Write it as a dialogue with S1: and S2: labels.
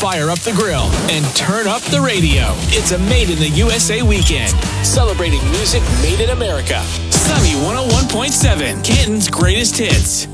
S1: fire up the grill, and turn up the radio. It's a Made in the USA weekend, celebrating music made in America. Sunny 101.7, Canton's greatest hits.